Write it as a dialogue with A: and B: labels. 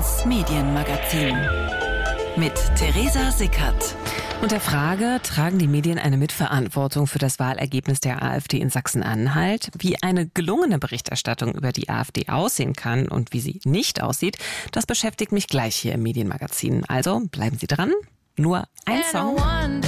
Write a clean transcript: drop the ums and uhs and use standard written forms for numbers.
A: 1 Medienmagazin mit Theresa Sickert.
B: Und der Frage, tragen die Medien eine Mitverantwortung für das Wahlergebnis der AfD in Sachsen-Anhalt? Wie eine gelungene Berichterstattung über die AfD aussehen kann und wie sie nicht aussieht, das beschäftigt mich gleich hier im Medienmagazin. Also bleiben Sie dran. Nur ein Song.